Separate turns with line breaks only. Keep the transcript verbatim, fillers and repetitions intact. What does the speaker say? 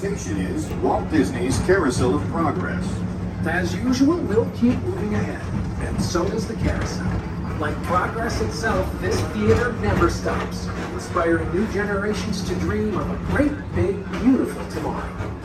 location is Walt Disney's Carousel of Progress.
As usual, we'll keep moving ahead, and so does the carousel. Like progress itself, this theater never stops, inspiring new generations to dream of a great, big, beautiful tomorrow.